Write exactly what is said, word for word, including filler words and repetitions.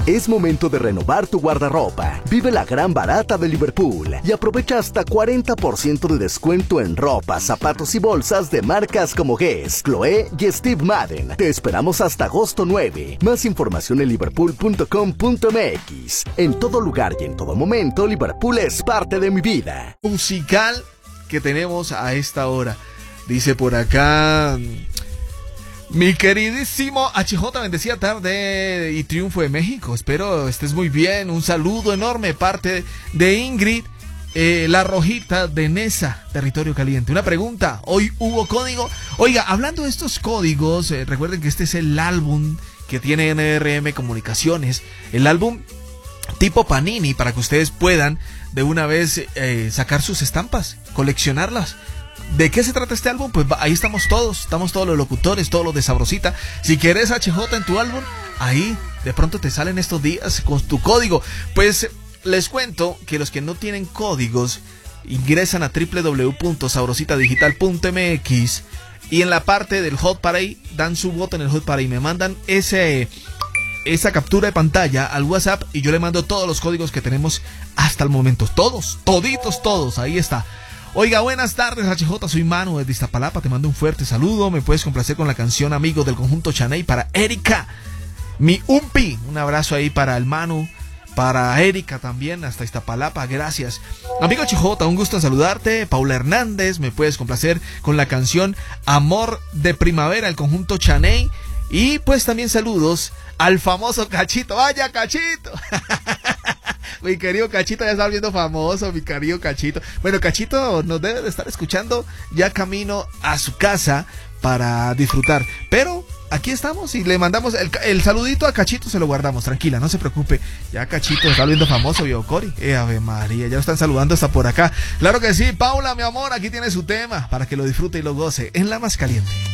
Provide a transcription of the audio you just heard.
Es momento de renovar tu guardarropa. Vive la gran barata de Liverpool y aprovecha hasta cuarenta por ciento de descuento en ropa, zapatos y bolsas de marcas como Guess, Chloé y Steve Madden. Te esperamos hasta agosto nueve. Más información en liverpool punto com punto m x. En todo lugar y en todo momento, Liverpool es parte de mi vida. Musical que tenemos a esta hora. Dice por acá... Mi queridísimo H J, bendecida tarde y triunfo de México. Espero estés muy bien. Un saludo enorme, parte de Ingrid, eh, la rojita de Nesa, Territorio Caliente. Una pregunta, ¿hoy hubo código? Oiga, hablando de estos códigos, eh, recuerden que este es el álbum que tiene N R M Comunicaciones. El álbum tipo Panini, para que ustedes puedan de una vez eh, sacar sus estampas, coleccionarlas. ¿De qué se trata este álbum? Pues ahí estamos todos, estamos todos los locutores, todos los de Sabrosita. Si quieres H J en tu álbum, ahí de pronto te salen estos días con tu código. Pues les cuento que los que no tienen códigos ingresan a doble u doble u doble u punto sabrosita digital punto m x y en la parte del Hot Parade dan su voto en el Hot Parade y me mandan ese... esa captura de pantalla al WhatsApp y yo le mando todos los códigos que tenemos hasta el momento. Todos, toditos, todos, ahí está. Oiga, buenas tardes H J, soy Manu desde Iztapalapa, te mando un fuerte saludo. Me puedes complacer con la canción Amigo del conjunto Chaney para Erika, mi umpi. Un abrazo ahí para el Manu, para Erika también, hasta Iztapalapa, gracias. Amigo H J, un gusto en saludarte. Paula Hernández, me puedes complacer con la canción Amor de Primavera, el conjunto Chaney. Y pues también saludos al famoso Cachito. ¡Vaya, Cachito! Mi querido Cachito ya está viendo famoso, mi querido Cachito. Bueno, Cachito nos debe de estar escuchando ya camino a su casa para disfrutar. Pero aquí estamos y le mandamos el, el saludito a Cachito, se lo guardamos, tranquila, no se preocupe. Ya Cachito está viendo famoso, viejo Cori. Eh, Ave María, ya lo están saludando hasta por acá. Claro que sí, Paula, mi amor, aquí tiene su tema para que lo disfrute y lo goce en La Más Caliente.